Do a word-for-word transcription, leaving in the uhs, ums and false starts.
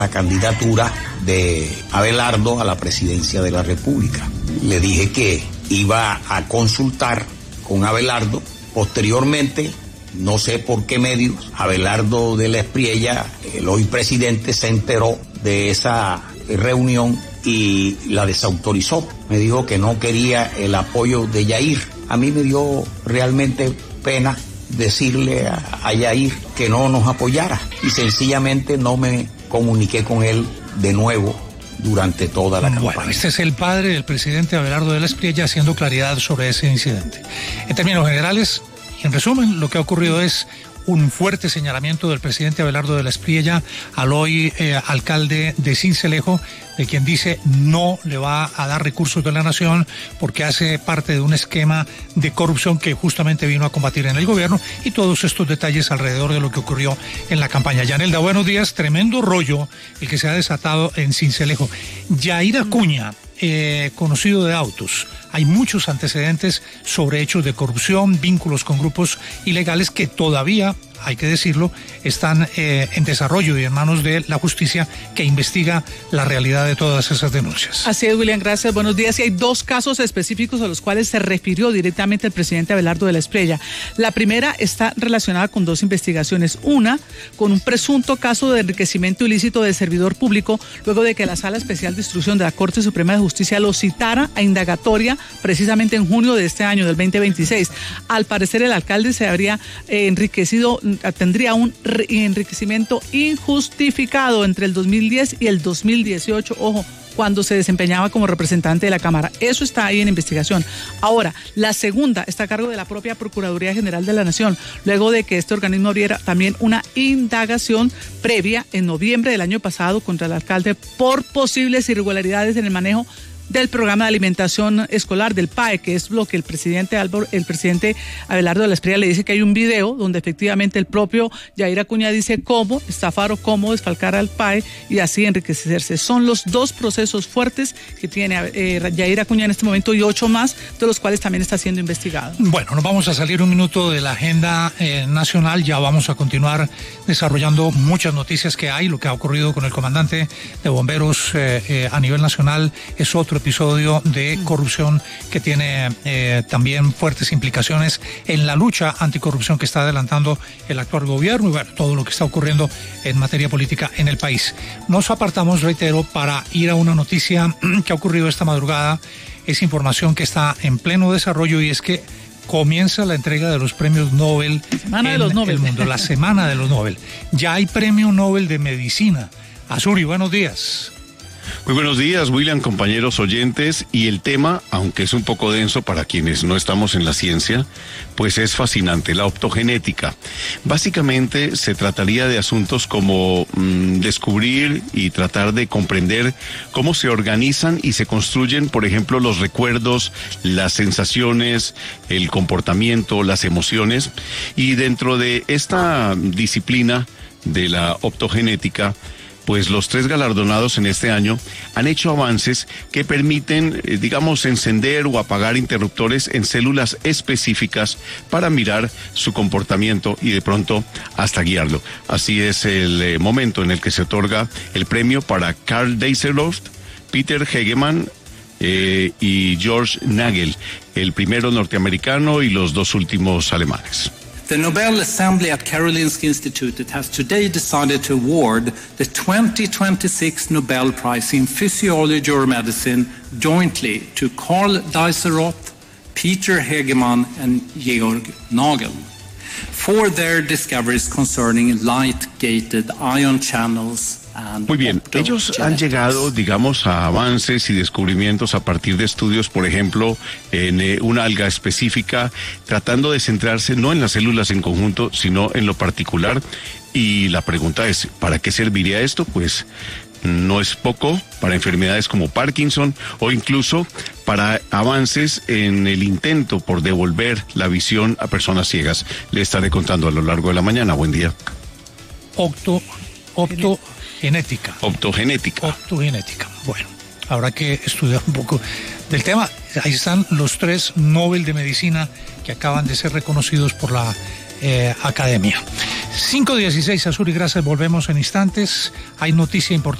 la candidatura de Abelardo a la presidencia de la República. Le dije que iba a consultar con Abelardo. Posteriormente, no sé por qué medios, Abelardo de la Espriella, el hoy presidente, se enteró de esa reunión y la desautorizó. Me dijo que no quería el apoyo de Yair. A mí me dio realmente pena decirle a, a Yair que no nos apoyara y sencillamente no me comuniqué con él de nuevo durante toda la campaña. Bueno, este es el padre del presidente Abelardo de la Espriella haciendo claridad sobre ese incidente. En términos generales, en resumen, lo que ha ocurrido es un fuerte señalamiento del presidente Abelardo de la Espriella al hoy eh, alcalde de Sincelejo, de quien dice no le va a dar recursos de la nación porque hace parte de un esquema de corrupción que justamente vino a combatir en el gobierno, y todos estos detalles alrededor de lo que ocurrió en la campaña. Yanelda, buenos días. Tremendo rollo el que se ha desatado en Sincelejo. Yair Acuña, eh, conocido de autos. Hay muchos antecedentes sobre hechos de corrupción, vínculos con grupos ilegales que todavía, hay que decirlo, están eh, en desarrollo y en manos de la justicia, que investiga la realidad de todas esas denuncias. Así es, William, gracias, buenos días. Y hay dos casos específicos a los cuales se refirió directamente el presidente Abelardo de la Espriella. La primera está relacionada con dos investigaciones. Una, con un presunto caso de enriquecimiento ilícito de servidor público, luego de que la Sala Especial de Instrucción de la Corte Suprema de Justicia lo citara a indagatoria precisamente en junio de este año, del veinte veintiséis. Al parecer, el alcalde se habría eh, enriquecido, tendría un enriquecimiento injustificado entre el dos mil diez y el dos mil dieciocho, ojo, cuando se desempeñaba como representante de la Cámara. Eso está ahí en investigación. Ahora, la segunda está a cargo de la propia Procuraduría General de la Nación, luego de que este organismo abriera también una indagación previa en noviembre del año pasado contra el alcalde por posibles irregularidades en el manejo del programa de alimentación escolar, del P A E, que es lo que el presidente Álvaro, el presidente Abelardo de la Espriella le dice que hay un video donde efectivamente el propio Yair Acuña dice cómo estafar o cómo desfalcar al P A E y así enriquecerse. Son los dos procesos fuertes que tiene eh, Yair Acuña en este momento y ocho más, de los cuales también está siendo investigado. Bueno, nos vamos a salir un minuto de la agenda eh, nacional, ya vamos a continuar desarrollando muchas noticias que hay. Lo que ha ocurrido con el comandante de bomberos eh, eh, a nivel nacional es otro episodio de corrupción que tiene eh, también fuertes implicaciones en la lucha anticorrupción que está adelantando el actual gobierno y bueno, todo lo que está ocurriendo en materia política en el país. Nos apartamos, reitero, para ir a una noticia que ha ocurrido esta madrugada. Es información que está en pleno desarrollo y es que comienza la entrega de los premios Nobel semana en de los Nobel. el mundo, la semana de los Nobel. Ya hay premio Nobel de Medicina. Azuri, buenos días. Muy buenos días, William, compañeros oyentes, y el tema, aunque es un poco denso para quienes no estamos en la ciencia, pues es fascinante, la optogenética. Básicamente se trataría de asuntos como mmm, descubrir y tratar de comprender cómo se organizan y se construyen, por ejemplo, los recuerdos, las sensaciones, el comportamiento, las emociones, y dentro de esta disciplina de la optogenética, pues los tres galardonados en este año han hecho avances que permiten, eh, digamos, encender o apagar interruptores en células específicas para mirar su comportamiento y de pronto hasta guiarlo. Así es el eh, momento en el que se otorga el premio para Carl Deisseloff, Peter Hegemann eh, y George Nagel, el primero norteamericano y los dos últimos alemanes. The Nobel Assembly at Karolinska Institute has today decided to award the twenty twenty-six Nobel Prize in Physiology or Medicine jointly to Carl Deisseroth, Peter Hegemann and Georg Nagel for their discoveries concerning light-gated ion channels. Muy bien, ellos han llegado, digamos, a avances y descubrimientos a partir de estudios, por ejemplo, en eh, una alga específica, tratando de centrarse no en las células en conjunto, sino en lo particular. Y la pregunta es, ¿para qué serviría esto? Pues no es poco para enfermedades como Parkinson o incluso para avances en el intento por devolver la visión a personas ciegas. Le estaré contando a lo largo de la mañana. Buen día. Octo, octo. Genética. Optogenética. Optogenética. Bueno, habrá que estudiar un poco del tema. Ahí están los tres Nobel de Medicina que acaban de ser reconocidos por la eh, Academia. cinco dieciséis, Azul y gracias, volvemos en instantes. Hay noticia importante.